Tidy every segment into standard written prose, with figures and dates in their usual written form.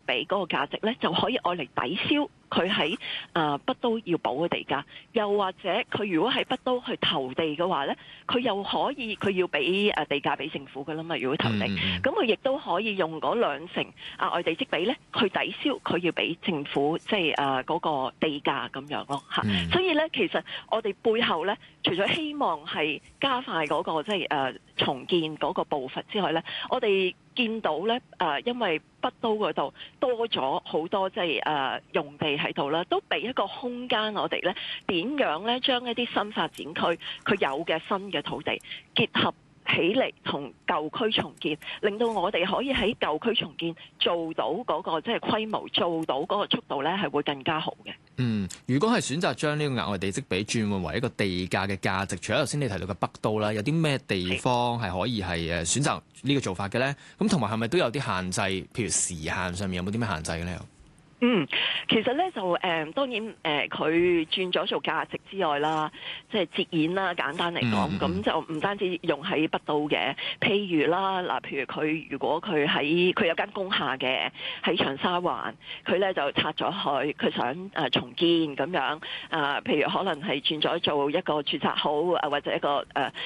比嗰個價值咧，就可以愛嚟抵消佢喺北都要補嘅地價，又或者佢如果喺北都去投地嘅話咧，佢又可以佢要俾地價俾政府㗎啦嘛。如果投地，咁佢亦都可以用嗰2成額外地積比咧，去抵消佢要俾政府即係嗰個地價咁樣咯嚇。所以咧，其實我哋背後咧，除咗希望係加快嗰個即係重建嗰個步伐之外咧，我哋見到咧因為北都嗰度多咗好多即係用地喺度啦，都俾一個空間我哋咧點樣咧將一啲新發展區佢有嘅新嘅土地結合起嚟同舊區重建，令到我哋可以喺舊區重建做到嗰個即係規模，做到嗰個速度咧係會更加好嘅。 如果係選擇將呢個額外地積比轉換為一個地價嘅價值，除咗頭先你提到嘅北都啦，有啲咩地方係可以係選擇呢個做法嘅咧？咁同埋係咪都有啲限制？譬如時限上面有冇啲咩限制嘅咧？ 其實咧就當然佢轉咗做價值之外啦，即係折現啦，簡單嚟講，咁就唔單止用喺北都嘅，譬如啦嗱，譬如佢如果佢有間工廈嘅喺長沙灣，佢咧就拆咗佢想重建咁樣譬如可能係轉咗做一個住宅好或者一個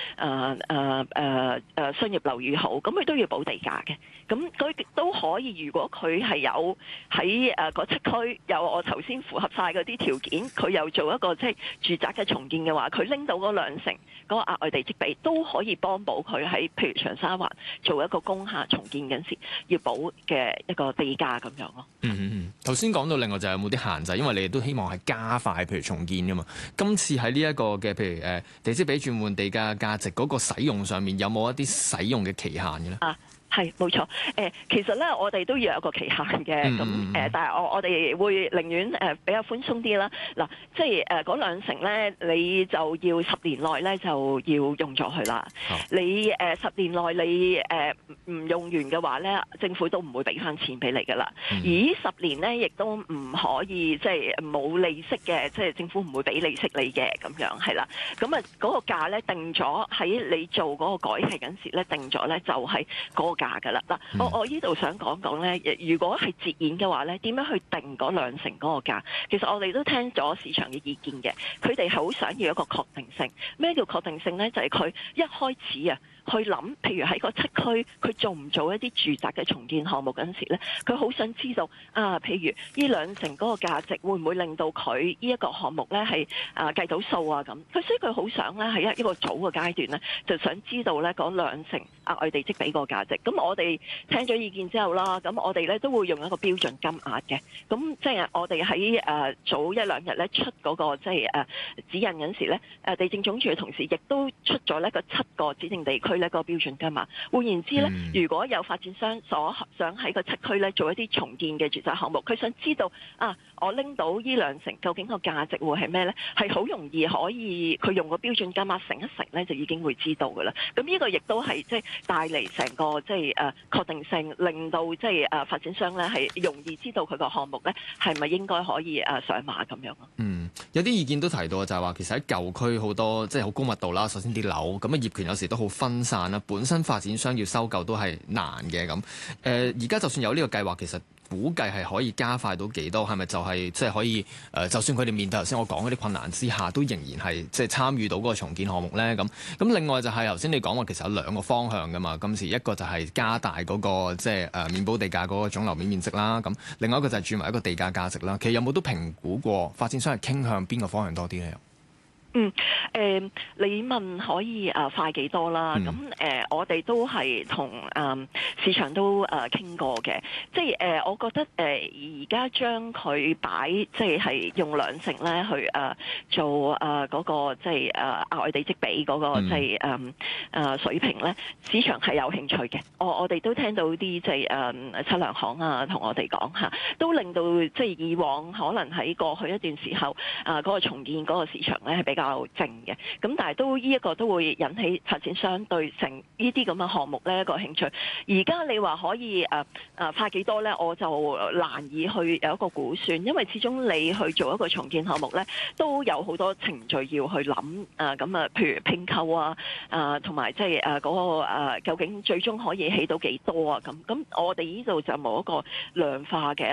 商業樓宇好，咁佢都要補地價嘅。咁佢都可以，如果佢係有喺7區有我頭先符合晒嗰啲條件，佢又做一個即係住宅嘅重建嘅話，佢拎到嗰2成嗰個額外地積比，都可以幫補佢喺譬如長沙灣做一個工廈重建嗰陣時要補嘅一個地價咁樣咯。 頭先講到另外就有冇啲限制，因為你哋都希望係加快譬如重建噶嘛。今次喺呢一個嘅譬如地積比轉換地價價值嗰個使用上面，有冇一啲使用嘅期限嘅咧？ 係冇錯，其實咧我哋都要有一個期限嘅，咁但係我哋會寧願比較寬鬆啲啦。嗱，即係嗰2成咧，你就要10年內咧就要用咗佢啦。你10年內你唔用完嘅話咧，政府都唔會俾翻錢俾你噶啦。而10年咧，亦都唔可以即係冇利息嘅，即係政府唔會俾利息你嘅咁樣係啦。咁嗰個價咧定咗喺你做嗰個改契嗰陣時咧定咗咧就係嗰個價㗎啦。嗱，我呢度想講講咧，如果係折現嘅話咧，點樣去定嗰2成嗰個價？其實我哋都聽咗市場嘅意見嘅，佢哋好想要一個確定性。咩叫確定性咧？就係佢一開始去諗，譬如喺個7區，佢做唔做一啲住宅嘅重建項目嗰陣時咧，佢好想知道譬如呢2成嗰個價值會唔會令到佢呢一個項目咧係計到數啊咁。所以佢好想咧喺一個早嘅階段咧，就想知道咧嗰2成額外地積比個價值。咁我哋聽咗意見之後啦，咁我哋咧都會用一個標準金額嘅。咁即係我哋喺早1-2日咧出嗰個即係指引嗰陣時咧，地政總署嘅同事亦都出咗呢個7個指定地區呢個標準金額。換言之咧，如果有發展商想喺個7區咧做一啲重建嘅住宅項目，佢想知道我拎到呢2成究竟個價值會係咩咧？係好容易可以佢用個標準金額乘一乘咧，就已經會知道㗎啦。咁呢個亦都係即係帶嚟成個即係確定性，令到即係發展商咧係容易知道佢個項目咧係咪應該可以上馬咁樣咯。 有啲意見都提到就係話，其實喺舊區好多即係好高密度啦。首先啲樓咁業權有時都好分散啦，本身發展商要收購都係難嘅咁。而家就算有呢個計劃，其實估計係可以加快到幾多？係咪就係即係可以就算佢哋面對頭先我講嗰啲困難之下，都仍然係即係參與到嗰個重建項目咧？咁另外就係頭先你講話，其實有2個方向噶嘛。今次一個就係加大嗰個即係免補地價嗰個總樓面面積啦。咁另外一個就係轉為一個地價價值啦。其實有冇都評估過發展商係傾向邊個方向多啲咧？ 你問可以快幾多啦？咁我哋都係同市場都傾過嘅，即係我覺得而家將佢擺即係用2成咧去做嗰個即係額外地積比嗰個即係水平咧，市場係有興趣嘅。我哋都聽到啲即係測量行同我哋講都令到即係以往可能喺過去一段時候嗰個重建嗰個市場咧係比較靜嘅，咁但係都呢一個都會引起發展商對成呢啲咁嘅項目咧一個興趣。而家你話可以快幾多咧，我就難以去有一個估算，因為始終你去做一個重建項目咧，都有好多程序要去諗譬如拼購同埋即係嗰個究竟最終可以起到幾多咁我哋呢度就冇一個量化嘅